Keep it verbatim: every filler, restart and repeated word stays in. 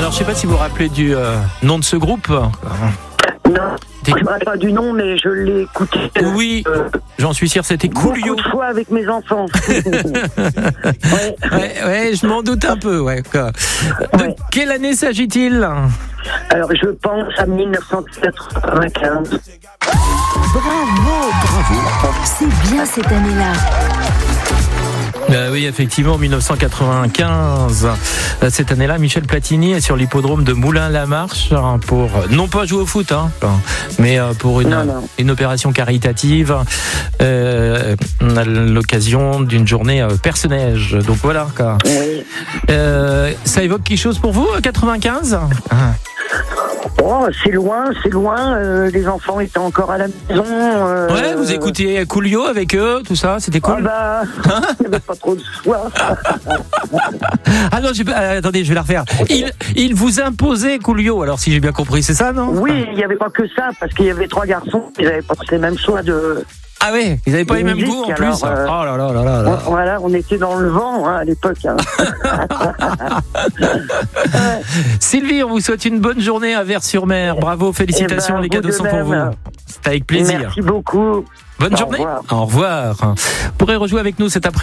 Alors, je sais pas si vous vous rappelez du euh, nom de ce groupe. Non, je ne me rappelle pas du nom, mais je l'ai écouté. Oui, euh, j'en suis sûr, c'était Coolio. beaucoup de fois avec mes enfants. ouais. Ouais, ouais, je m'en doute un peu, ouais. De Ouais. quelle année s'agit-il? Alors, je pense à dix-neuf cent quatre-vingt-quinze. Bravo, bravo. C'est bien cette année-là. Euh, oui, effectivement, dix-neuf cent quatre-vingt-quinze. Euh, Cette année-là, Michel Platini est sur l'hippodrome de Moulins-la-Marche hein, pour, non pas jouer au foot, hein, mais euh, pour une, Non, non. une opération caritative euh, à l'occasion d'une journée euh, Perce-Neige. Donc voilà. Quoi. Oui. Euh, ça évoque quelque chose pour vous, quatre-vingt-quinze? Ah. Oh, c'est loin, c'est loin. euh, les enfants étaient encore à la maison. euh, Ouais, vous écoutiez Coolio avec eux, tout ça, c'était Ah cool. bah, il n'y avait pas trop de choix. Ah non, j'ai pas- euh, attendez, je vais la refaire. Il, il vous imposait Coolio, alors si j'ai bien compris, c'est ça, non? Oui, il n'y avait pas que ça, parce qu'il y avait trois garçons, ils n'avaient pas les mêmes choix de... Ah ouais, ils n'avaient pas de les mêmes musique, goûts en alors, plus. euh, Oh là là là là là. on- Voilà, on était dans le vent hein, à l'époque. Hein. Sylvie, on vous souhaite une bonne journée à Vers-sur-Mer. Bravo, félicitations, Eh ben, les vous cadeaux de sont pour même. vous. C'est avec plaisir. Merci beaucoup. Bonne Au journée. revoir. Au revoir. Vous pourrez rejouer avec nous cet après-midi.